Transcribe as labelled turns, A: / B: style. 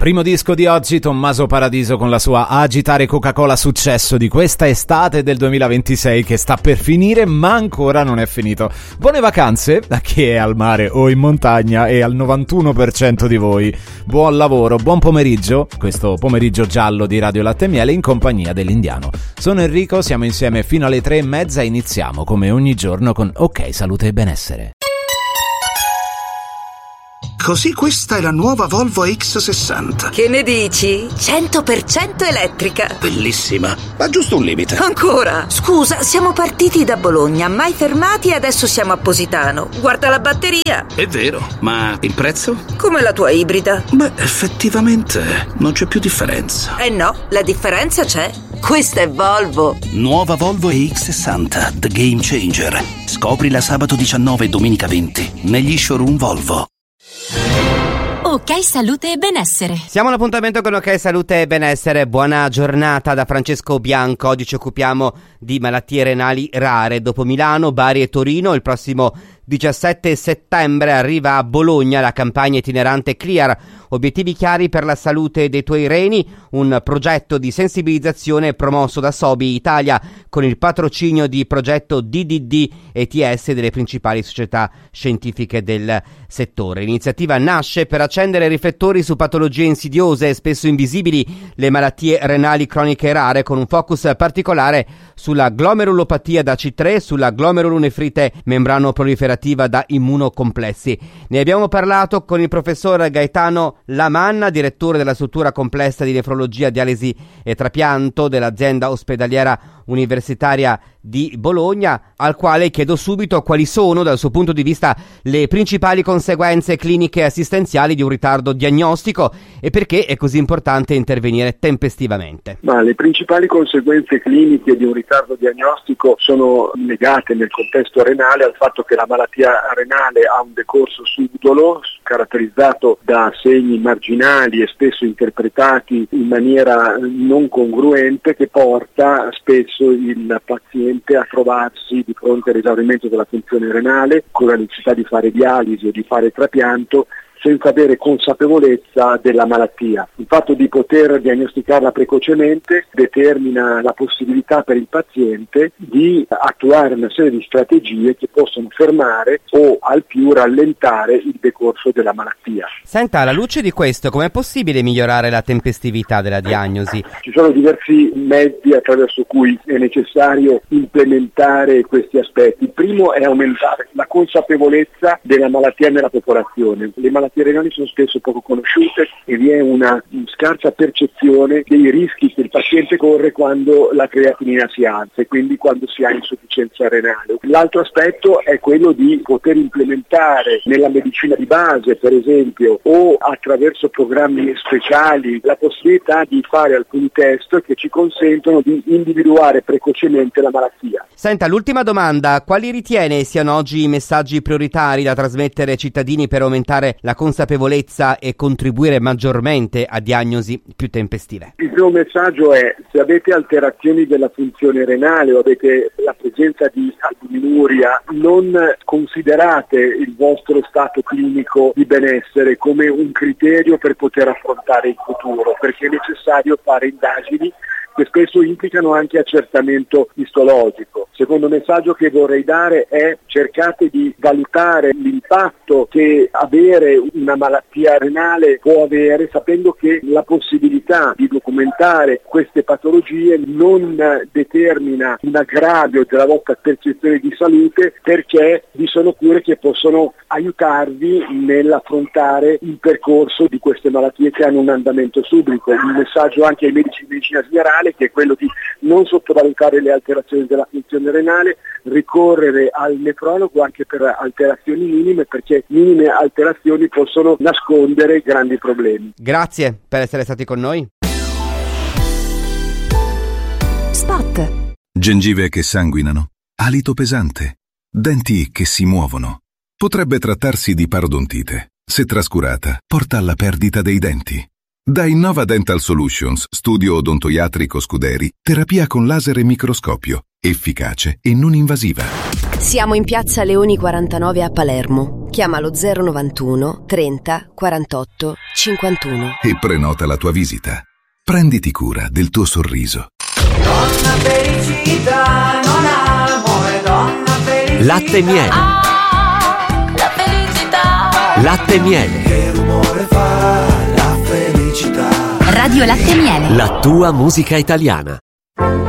A: Primo disco di oggi, Tommaso Paradiso con la sua Agitare Coca-Cola, successo di questa estate del 2026 che sta per finire ma ancora non è finito. Buone vacanze a chi è al mare o in montagna e al 91% di voi. Buon lavoro, buon pomeriggio, questo pomeriggio giallo di Radio Latte e Miele in compagnia dell'Indiano. Sono Enrico, siamo insieme fino alle 3:30 e iniziamo come ogni giorno con Ok Salute e Benessere.
B: Così questa è la nuova Volvo X60.
C: Che ne dici? 100% elettrica.
B: Bellissima, ma giusto un limite.
C: Ancora? Scusa, siamo partiti da Bologna, mai fermati e adesso siamo a Positano. Guarda la batteria.
B: È vero, ma il prezzo?
C: Come la tua ibrida.
B: Beh, effettivamente non c'è più differenza.
C: Eh no, la differenza c'è. Questa è Volvo.
B: Nuova Volvo X60, The Game Changer. Scoprila sabato 19 e domenica 20 negli showroom Volvo.
D: Ok Salute e Benessere.
E: Siamo all'appuntamento con Ok Salute e Benessere. Buona giornata da Francesco Bianco. Oggi ci occupiamo di malattie renali rare. Dopo Milano, Bari e Torino, il prossimo 17 settembre arriva a Bologna la campagna itinerante Clear, obiettivi chiari per la salute dei tuoi reni, un progetto di sensibilizzazione promosso da Sobi Italia con il patrocinio di progetto DDD ETS delle principali società scientifiche del settore. L'iniziativa nasce per accendere riflettori su patologie insidiose e spesso invisibili, le malattie renali croniche rare, con un focus particolare sulla glomerulopatia da C3, sulla glomerulonefrite membrano proliferativa da immunocomplessi. Ne abbiamo parlato con il professor Gaetano Lamanna, direttore della struttura complessa di nefrologia, dialisi e trapianto dell'azienda ospedaliera universitaria di Bologna, al quale chiedo subito quali sono, dal suo punto di vista, le principali conseguenze cliniche e assistenziali di un ritardo diagnostico e perché è così importante intervenire tempestivamente.
F: Ma le principali conseguenze cliniche di un ritardo diagnostico sono legate nel contesto renale al fatto che la malattia renale ha un decorso subdolo caratterizzato da segni marginali e spesso interpretati in maniera non congruente, che porta spesso il paziente a trovarsi di fronte all'esaurimento della funzione renale con la necessità di fare dialisi o di fare trapianto senza avere consapevolezza della malattia. Il fatto di poter diagnosticarla precocemente determina la possibilità per il paziente di attuare una serie di strategie che possono fermare o al più rallentare il decorso della malattia.
E: Senta, alla luce di questo, com'è possibile migliorare la tempestività della diagnosi?
F: Ci sono diversi mezzi attraverso cui è necessario implementare questi aspetti. Il primo è aumentare la consapevolezza della malattia nella popolazione. Le malattie renali sono spesso poco conosciute e vi è una scarsa percezione dei rischi che il paziente corre quando la creatinina si alza e quindi quando si ha insufficienza renale. L'altro aspetto è quello di poter implementare nella medicina di base, per esempio, o attraverso programmi speciali, la possibilità di fare alcuni test che ci consentono di individuare precocemente la malattia.
E: Senta, l'ultima domanda: quali ritiene siano oggi i messaggi prioritari da trasmettere ai cittadini per aumentare la consapevolezza e contribuire maggiormente a diagnosi più tempestive?
F: Il primo messaggio è: se avete alterazioni della funzione renale o avete la presenza di albuminuria, non considerate il vostro stato clinico di benessere come un criterio per poter affrontare il futuro, perché è necessario fare indagini che spesso implicano anche accertamento istologico. Il secondo messaggio che vorrei dare è: cercate di valutare l'impatto che avere una malattia renale può avere, sapendo che la possibilità di documentare queste patologie non determina un aggravio della vostra percezione di salute, perché vi sono cure che possono aiutarvi nell'affrontare il percorso di queste malattie che hanno un andamento subito. Un messaggio anche ai medici di medicina generale, che è quello di non sottovalutare le alterazioni della funzione renale, ricorrere al nefrologo anche per alterazioni minime, perché minime alterazioni possono nascondere grandi problemi.
E: Grazie per essere stati con noi.
D: Spot.
G: Gengive che sanguinano, alito pesante, denti che si muovono. Potrebbe trattarsi di parodontite. Se trascurata, porta alla perdita dei denti. Da Innova Dental Solutions, studio odontoiatrico Scuderi, terapia con laser e microscopio, efficace e non invasiva.
H: Siamo in piazza Leoni 49 a Palermo. Chiama lo 091 30 48 51.
G: e prenota la tua visita. Prenditi cura del tuo sorriso.
I: Donna felicità, non amore, donna felicità.
J: Latte miele.
I: La felicità.
J: Latte miele.
I: Che rumore fa la felicità.
D: Radio Latte Miele.
J: La tua musica italiana.